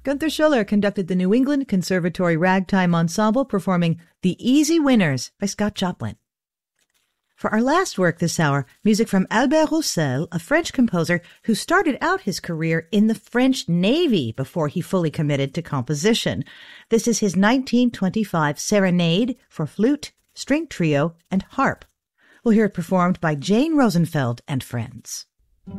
Gunther Schuller conducted the New England Conservatory Ragtime Ensemble performing The Easy Winners by Scott Joplin. For our last work this hour, music from Albert Roussel, a French composer who started out his career in the French Navy before he fully committed to composition. This is his 1925 Serenade for flute, string trio, and harp. We'll hear it performed by Jane Rosenfeld and friends.